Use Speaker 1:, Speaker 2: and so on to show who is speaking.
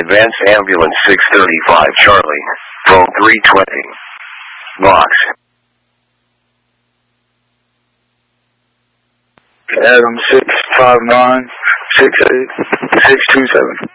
Speaker 1: Advanced Ambulance 635 Charlie. Phone 320. Box.
Speaker 2: Adam 659-68627.